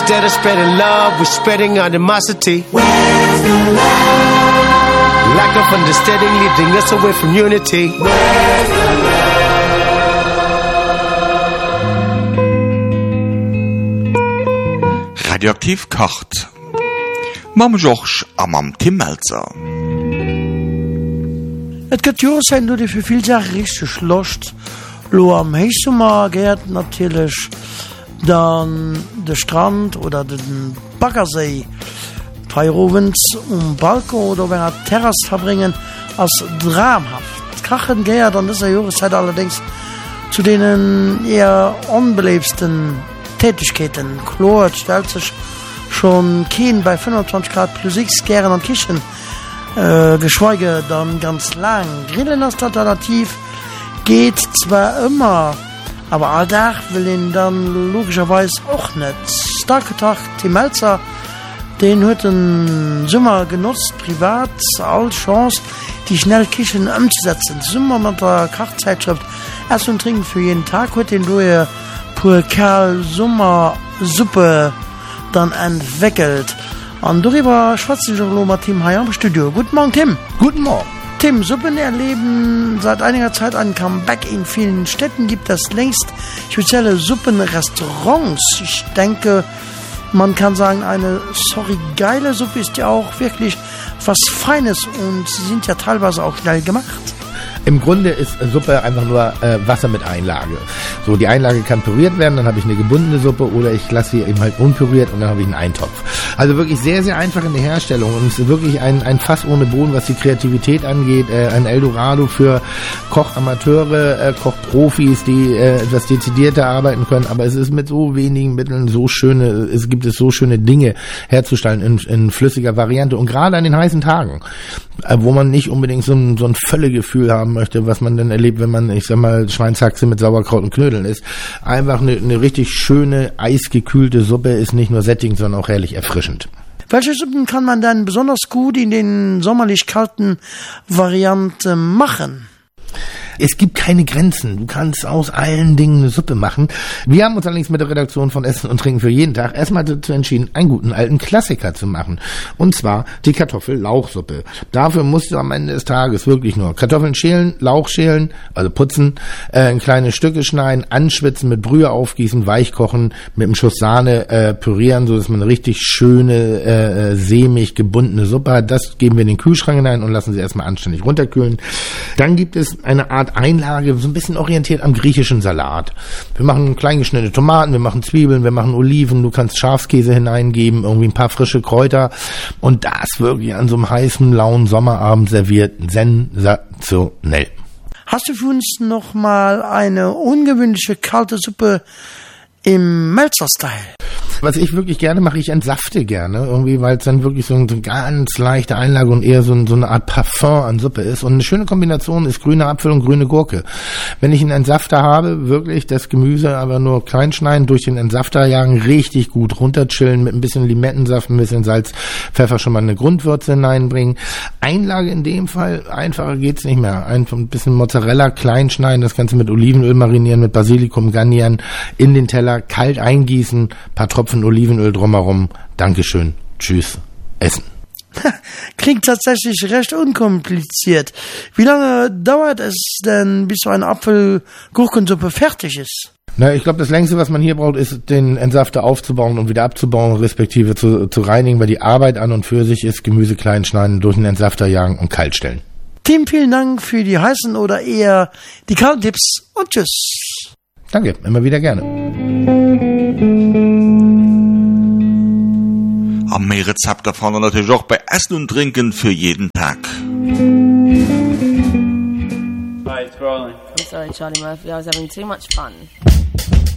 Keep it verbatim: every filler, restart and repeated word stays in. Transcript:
Instead of spreading love, we're spreading animosity. Where's the love? Lack of understanding leading us away from unity. Where's the love? Radioaktiv kocht. Mam Joch am am Tim Melzer. Et gëtt jo sein du de fir viel Sachen richtig locht. Lo am Heichsummer gärt natürlich dann der Strand oder den Baggersee Feierowens um Balkon oder wenn er Terras verbringen als dramhaft. Krachen gärt an dieser Jahreszeit allerdings zu denen eher unbelebsten Tätigkeiten. Chlor stellt sich schon kein bei fünfundzwanzig Grad plus X gern an Kichen, äh, geschweige dann ganz lang. Grillen als Alternativ geht zwar immer, aber alltag will ihn dann logischerweise auch nicht. Starke Tag, Tim Melzer, den hat den Sommer genutzt, privat, als Chance, die schnell Küchen umzusetzen. Sommer mit der Kochzeitschrift Essen und Trinken für jeden Tag hat den durch pur Kerl Sommersuppe dann entwickelt. Und darüber schwatze ich auch mit Tim hier im Studio. Guten Morgen, Tim. Guten Morgen. Tim, Suppen erleben seit einiger Zeit ein Comeback. In vielen Städten gibt es längst spezielle Suppenrestaurants. Ich denke, man kann sagen, eine sorry geile Suppe ist ja auch wirklich was Feines und sie sind ja teilweise auch schnell gemacht. Im Grunde ist Suppe einfach nur äh, Wasser mit Einlage. So, die Einlage kann püriert werden, dann habe ich eine gebundene Suppe oder ich lasse sie eben halt unpüriert und dann habe ich einen Eintopf. Also wirklich sehr, sehr einfach in der Herstellung und es ist wirklich ein, ein Fass ohne Boden, was die Kreativität angeht. Äh, ein Eldorado für Kochamateure, äh, Kochprofis, die äh, etwas dezidierter arbeiten können, aber es ist mit so wenigen Mitteln so schöne, es gibt es so schöne Dinge herzustellen in, in flüssiger Variante und gerade an den heißen Tagen, äh, wo man nicht unbedingt so ein, so ein Völlegefühl haben möchte, was man dann erlebt, wenn man, ich sag mal, Schweinshaxe mit Sauerkraut und Knödeln isst. Einfach eine, eine richtig schöne, eisgekühlte Suppe ist nicht nur sättigend, sondern auch herrlich erfrischend. Welche Suppen kann man dann besonders gut in den sommerlich kalten Varianten machen? Es gibt keine Grenzen. Du kannst aus allen Dingen eine Suppe machen. Wir haben uns allerdings mit der Redaktion von Essen und Trinken für jeden Tag erstmal dazu entschieden, einen guten alten Klassiker zu machen. Und zwar die Kartoffel-Lauchsuppe. Dafür musst du am Ende des Tages wirklich nur Kartoffeln schälen, Lauch schälen, also putzen, äh, in kleine Stücke schneiden, anschwitzen, mit Brühe aufgießen, weich kochen, mit einem Schuss Sahne äh, pürieren, so dass man eine richtig schöne, äh, sämig gebundene Suppe hat. Das geben wir in den Kühlschrank hinein und lassen sie erstmal anständig runterkühlen. Dann gibt es eine Art Einlage, so ein bisschen orientiert am griechischen Salat. Wir machen klein geschnittene Tomaten, wir machen Zwiebeln, wir machen Oliven, du kannst Schafskäse hineingeben, irgendwie ein paar frische Kräuter und das wirklich an so einem heißen, lauen Sommerabend serviert. Sensationell. Hast du für uns noch mal eine ungewöhnliche kalte Suppe im Melzer-Style? Was ich wirklich gerne mache, ich entsafte gerne, irgendwie, weil es dann wirklich so eine ganz leichte Einlage und eher so, so eine Art Parfum an Suppe ist. Und eine schöne Kombination ist grüner Apfel und grüne Gurke. Wenn ich einen Entsafter habe, wirklich das Gemüse aber nur klein schneiden, durch den Entsafter jagen, richtig gut runterchillen, mit ein bisschen Limettensaft, ein bisschen Salz, Pfeffer schon mal eine Grundwürze hineinbringen. Einlage in dem Fall, einfacher geht's nicht mehr. Einfach ein bisschen Mozzarella klein schneiden, das Ganze mit Olivenöl marinieren, mit Basilikum garnieren, in den Teller kalt eingießen, paar Tropfen Olivenöl drumherum. Dankeschön. Tschüss. Essen. Klingt tatsächlich recht unkompliziert. Wie lange dauert es denn, bis so eine Apfel-Gurkensuppe fertig ist? Na, ich glaube, das längste, was man hier braucht, ist, den Entsafter aufzubauen und wieder abzubauen, respektive zu, zu reinigen, weil die Arbeit an und für sich ist, Gemüse klein schneiden, durch den Entsafter jagen und kalt stellen. Tim, vielen Dank für die heißen oder eher die kalten Tipps und tschüss. Danke, immer wieder gerne. Am mehr Rezept davon natürlich auch bei Essen und Trinken für jeden Tag. Hi, it's rolling. I'm sorry, Charlie Murphy. I was having too much fun.